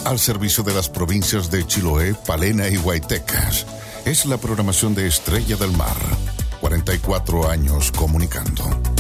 al servicio de las provincias de Chiloé, Palena y Guaytecas. Es la programación de Estrella del Mar. 44 años comunicando.